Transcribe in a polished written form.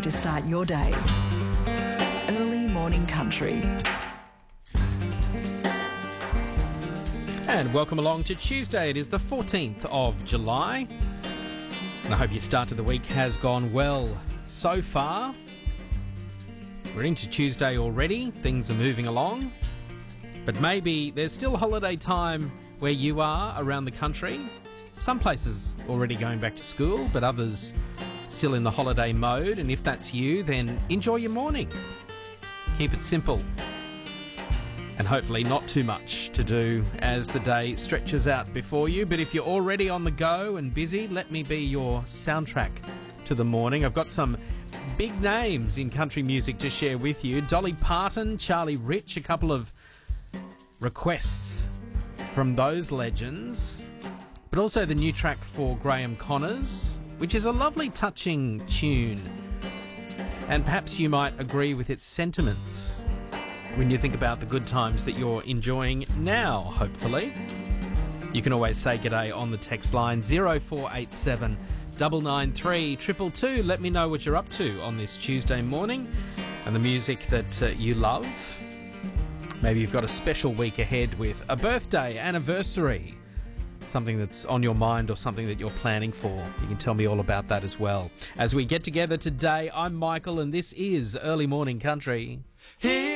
to start your day. Early Morning Country. And welcome along to Tuesday. It is the 14th of July. And I hope your start to the week has gone well so far. We're into Tuesday already. Things are moving along. But maybe there's still holiday time where you are around the country. Some places already going back to school, but others still in the holiday mode. And if that's you, then enjoy your morning. Keep it simple. And hopefully not too much to do as the day stretches out before you. But if you're already on the go and busy, let me be your soundtrack to the morning. I've got some big names in country music to share with you. Dolly Parton, Charlie Rich, a couple of requests from those legends. But also the new track for Graham Connors, which is a lovely, touching tune. And perhaps you might agree with its sentiments when you think about the good times that you're enjoying now, hopefully. You can always say g'day on the text line 0487 993 222. Let me know what you're up to on this Tuesday morning and the music that you love. Maybe you've got a special week ahead with a birthday, anniversary, something that's on your mind or something that you're planning for. You can tell me all about that as well. As we get together today, I'm Michael and this is Early Morning Country.